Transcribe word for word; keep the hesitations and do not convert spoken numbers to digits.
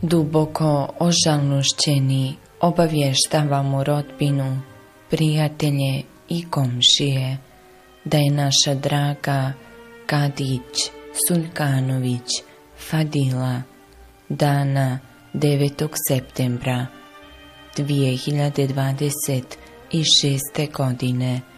Duboko ožalošćeni obavještavamo rodbinu, prijatelje i komšije da je naša draga Kadić Sulkanović Fadila dana devetog septembra dvije hiljade dvadeset šeste. godine